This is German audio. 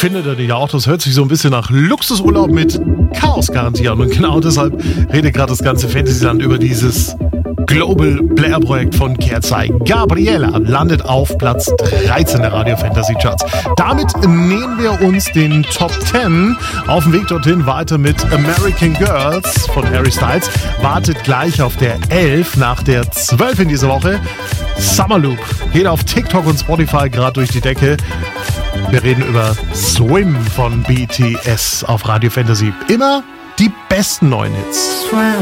Findet ihr nicht auch? Das hört sich so ein bisschen nach Luxusurlaub mit Chaos-Garantie an. Und genau deshalb redet gerade das ganze Fantasyland über dieses Global Player-Projekt von Kerzai. Gabriella landet auf Platz 13 der Radio Fantasy Charts. Damit nähern wir uns den Top 10. Auf dem Weg dorthin weiter mit American Girls von Harry Styles. Wartet gleich auf der 11 nach der 12 in dieser Woche. Summer Loop geht auf TikTok und Spotify gerade durch die Decke. Wir reden über Swim von BTS auf Radio Fantasy. Immer die besten neuen Hits. Swim.